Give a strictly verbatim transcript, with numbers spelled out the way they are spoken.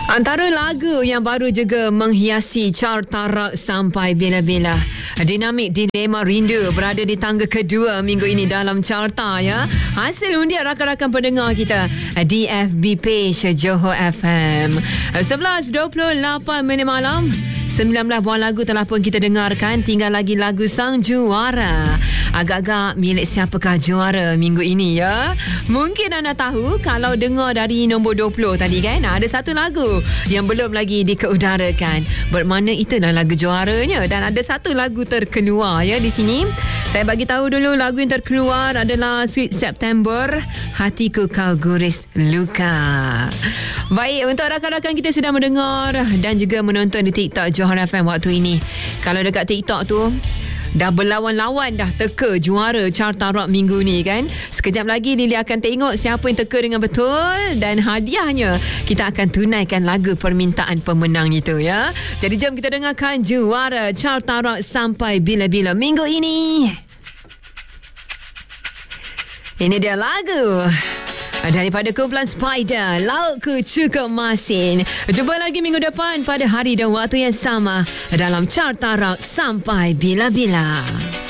Antara lagu yang baru juga menghiasi carta rock sampai bila-bila. Dinamik Dilema Rindu berada di tangga kedua minggu ini dalam carta ya. Hasil undian rakan-rakan pendengar kita di F B page Johor F M. sebelas dua puluh lapan minit malam. sembilan belas buah lagu telah pun kita dengarkan. Tinggal lagi lagu sang juara. Agak-agak milik siapakah juara minggu ini ya? Mungkin anda tahu kalau dengar dari nombor dua puluh tadi kan, ada satu lagu yang belum lagi dikeudarakan. Bermakna itulah lagu juaranya dan ada satu lagu terkeluar ya di sini. Saya bagi tahu dulu lagu yang terkeluar adalah Sweet September, Hatiku Kau Guris Luka. Baik, untuk rakan-rakan kita sedang mendengar dan juga menonton di TikTok Johor F M waktu ini. Kalau dekat TikTok tu dah berlawan-lawan dah teka juara carta rock minggu ni kan. Sekejap lagi Lily akan tengok siapa yang teka dengan betul dan hadiahnya kita akan tunaikan lagu permintaan pemenang itu ya. Jadi jom kita dengarkan juara carta rock sampai bila-bila minggu ini. Ini dia lagu daripada kumpulan Spider, Lautku Cukup Masin. Jumpa lagi minggu depan pada hari dan waktu yang sama dalam carta rock sampai bila-bila.